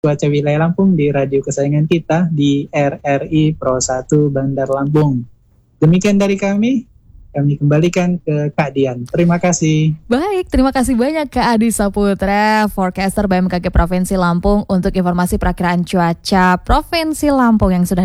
cuaca wilayah Lampung di radio kesayangan kita di RRI Pro 1 Bandar Lampung. Demikian dari kami kembalikan ke Kak Dian. Terima kasih. Baik, terima kasih banyak Kak Adi Saputra, forecaster BMKG Provinsi Lampung untuk informasi perakiraan cuaca Provinsi Lampung yang sudah